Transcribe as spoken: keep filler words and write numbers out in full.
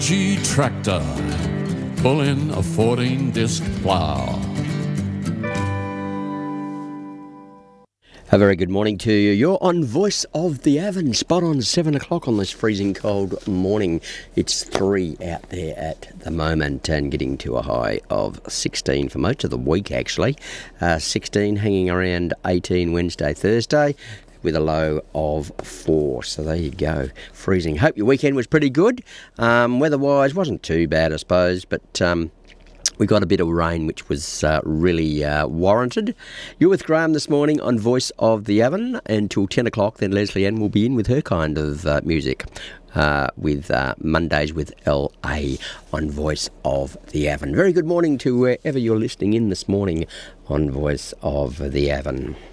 G Tractor, pulling a fourteen disc plough. A very good morning to you. You're on Voice of the Avon, spot on seven o'clock on this freezing cold morning. It's three out there at the moment and getting to a high of sixteen for most of the week, actually. Uh, sixteen, hanging around eighteen Wednesday, Thursday, with a low of four. So there you go. Freezing. Hope your weekend was pretty good. Um, weather-wise, wasn't too bad, I suppose, but... Um, We got a bit of rain, which was uh, really uh, warranted. You're with Graham this morning on Voice of the Avon until ten o'clock. Then Leslie Ann will be in with her kind of uh, music uh, with uh, Mondays with L A on Voice of the Avon. Very good morning to wherever you're listening in this morning on Voice of the Avon.